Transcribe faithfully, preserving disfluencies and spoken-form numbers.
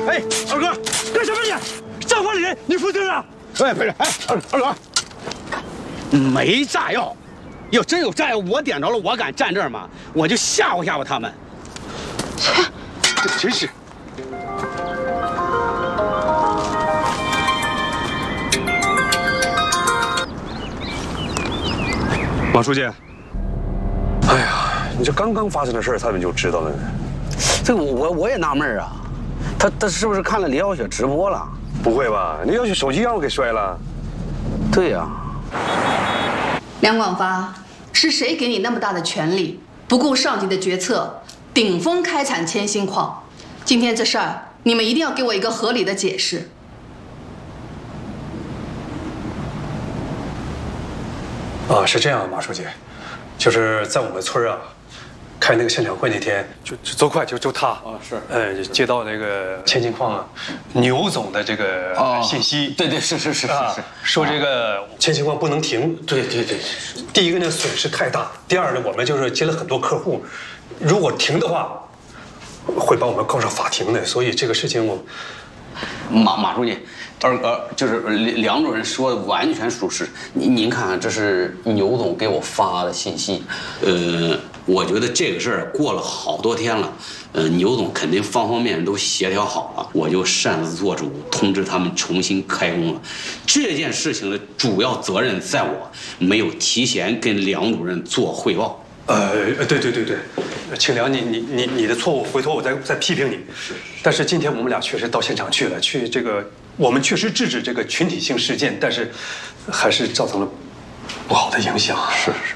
哎，二哥，干什么你？账房里人你负责啊？ 哎，不是，哎，二二哥，没炸药。要真有炸药，我点着了，我敢站这儿吗？我就吓唬吓唬他们。切，这真是。 马书记。哎呀，你这刚刚发生的事儿，他们就知道了呢。 这个我我也纳闷啊，他他是不是看了李小雪直播了？ 不会吧？李小雪手机让我给摔了。 对呀。 梁广发，是谁给你那么大的权利，不顾上级的决策，顶风开采铅锌矿？今天这事儿，你们一定要给我一个合理的解释。 啊，是这样，马书记，就是在我们村啊，开那个现场会那天，就就周快就就他啊是，呃，接到那个铅锌矿啊牛总的这个信息， 对对是是是是是， 说这个铅锌矿不能停， 对对对， 第一个呢损失太大，第二呢我们就是接了很多客户，如果停的话，会把我们告上法庭的，所以这个事情我， 马马书记。二哥，就是梁主任说的完全属实。您您看看，这是牛总给我发的信息。呃，我觉得这个事儿过了好多天了，呃，牛总肯定方方面面都协调好了，我就擅自做主，通知他们重新开工了。这件事情的主要责任在我，没有提前跟梁主任做汇报。 呃，对对对对，庆良，你你你你的错误，回头我再再批评你。是，但是今天我们俩确实到现场去了，去这个我们确实制止这个群体性事件，但是还是造成了不好的影响。是是。